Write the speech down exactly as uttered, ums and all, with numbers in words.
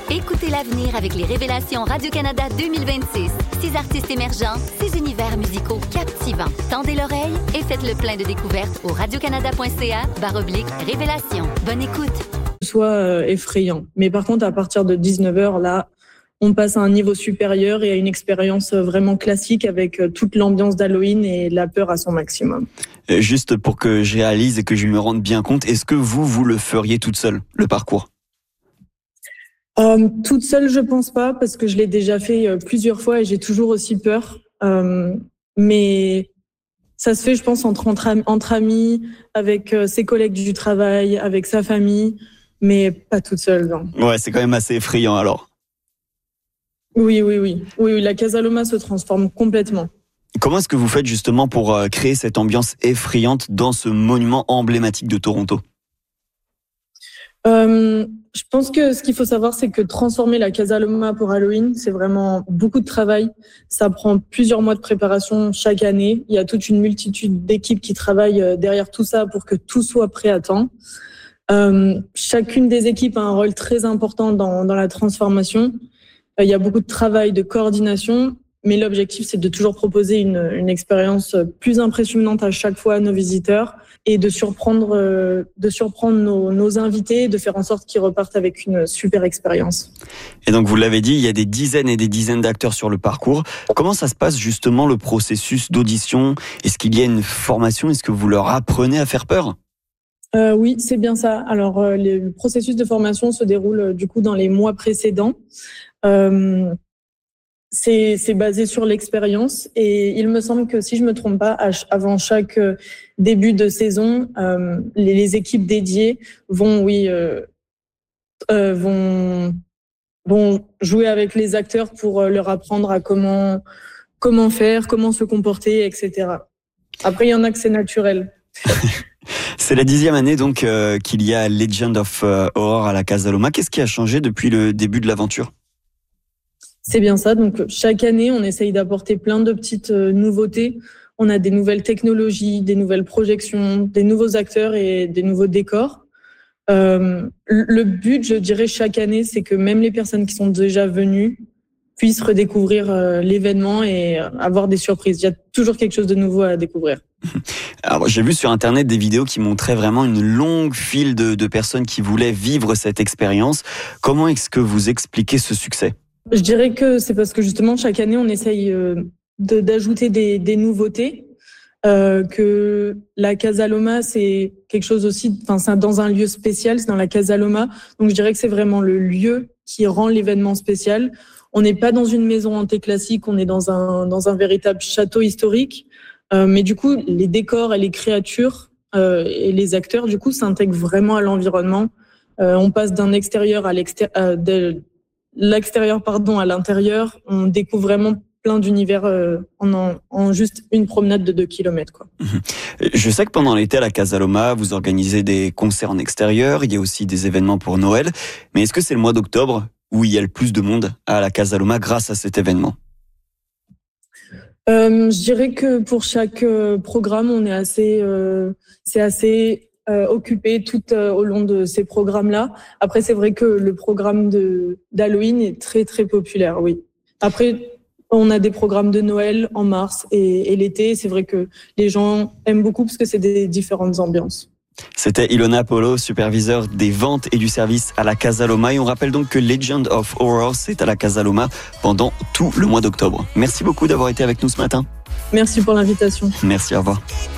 Écoutez l'avenir avec les Révélations Radio-Canada deux mille vingt-six. Six artistes émergents, six univers musicaux captivants. Tendez l'oreille et faites le plein de découvertes au radiocanada.ca barre oblique Révélations. Bonne écoute. Soit euh, effrayant. Mais par contre, à partir de dix-neuf heures, là, on passe à un niveau supérieur et à une expérience vraiment classique avec toute l'ambiance d'Halloween et la peur à son maximum. Juste pour que je réalise et que je me rende bien compte, est-ce que vous, vous le feriez toute seule, le parcours ? euh, Toute seule, je pense pas, parce que je l'ai déjà fait plusieurs fois et j'ai toujours aussi peur. Euh, mais ça se fait, je pense, entre, entre, entre amis, avec ses collègues du travail, avec sa famille, mais pas toute seule. Non. Ouais, c'est quand même assez effrayant alors. Oui, oui, oui. Oui, oui, la Casa Loma se transforme complètement. Comment est-ce que vous faites justement pour créer cette ambiance effrayante dans ce monument emblématique de Toronto ? euh, Je pense que ce qu'il faut savoir, c'est que transformer la Casa Loma pour Halloween, c'est vraiment beaucoup de travail. Ça prend plusieurs mois de préparation chaque année. Il y a toute une multitude d'équipes qui travaillent derrière tout ça pour que tout soit prêt à temps. Euh, chacune des équipes a un rôle très important dans, dans la transformation. Il y a beaucoup de travail, de coordination, mais l'objectif, c'est de toujours proposer une, une expérience plus impressionnante à chaque fois à nos visiteurs et de surprendre, de surprendre nos, nos invités, de faire en sorte qu'ils repartent avec une super expérience. Et donc, vous l'avez dit, il y a des dizaines et des dizaines d'acteurs sur le parcours. Comment ça se passe justement le processus d'audition ? Est-ce qu'il y a une formation ? Est-ce que vous leur apprenez à faire peur ? Euh, oui, c'est bien ça. Alors, euh, le processus de formation se déroule euh, du coup dans les mois précédents. Euh, c'est, c'est basé sur l'expérience et il me semble que si je me trompe pas, avant chaque début de saison, euh, les, les équipes dédiées vont, oui, euh, euh, vont, vont jouer avec les acteurs pour leur apprendre à comment, comment faire, comment se comporter, et cetera. Après, il y en a que c'est naturel. C'est la dixième année donc euh, qu'il y a Legend of Horror à la Casa Loma. Qu'est-ce qui a changé depuis le début de l'aventure ? C'est bien ça. Donc, chaque année, on essaye d'apporter plein de petites nouveautés. On a des nouvelles technologies, des nouvelles projections, des nouveaux acteurs et des nouveaux décors. Euh, le but, je dirais, chaque année, c'est que même les personnes qui sont déjà venues puissent redécouvrir euh, l'événement et avoir des surprises. Il y a toujours quelque chose de nouveau à découvrir. Alors, j'ai vu sur Internet des vidéos qui montraient vraiment une longue file de, de personnes qui voulaient vivre cette expérience. Comment est-ce que vous expliquez ce succès ? Je dirais que c'est parce que justement chaque année on essaye de, d'ajouter des, des nouveautés, euh, que la Casa Loma c'est quelque chose aussi, enfin c'est dans un lieu spécial, c'est dans la Casa Loma, donc je dirais que c'est vraiment le lieu qui rend l'événement spécial. On n'est pas dans une maison hantée classique, on est dans un dans un véritable château historique, euh, mais du coup les décors et les créatures euh, et les acteurs du coup s'intègrent vraiment à l'environnement. Euh, on passe d'un extérieur à l'extérieur. Euh, de, l'extérieur pardon à l'intérieur, on découvre vraiment plein d'univers euh, en, en juste une promenade de deux kilomètres quoi. Je sais que pendant l'été à la Casa Loma, vous organisez des concerts en extérieur, il y a aussi des événements pour Noël, mais est-ce que c'est le mois d'octobre où il y a le plus de monde à la Casa Loma grâce à cet événement ? euh, Je dirais que pour chaque euh, programme, on est assez, euh, c'est assez Euh, occupé tout euh, au long de ces programmes-là. Après, c'est vrai que le programme de d'Halloween est très très populaire, oui. Après, on a des programmes de Noël en mars et, et l'été. C'est vrai que les gens aiment beaucoup parce que c'est des différentes ambiances. C'était Ilona Polo, superviseur des ventes et du service à la Casa Loma. Et on rappelle donc que Legend of Horror, c'est à la Casa Loma pendant tout le mois d'octobre. Merci beaucoup d'avoir été avec nous ce matin. Merci pour l'invitation. Merci, au revoir.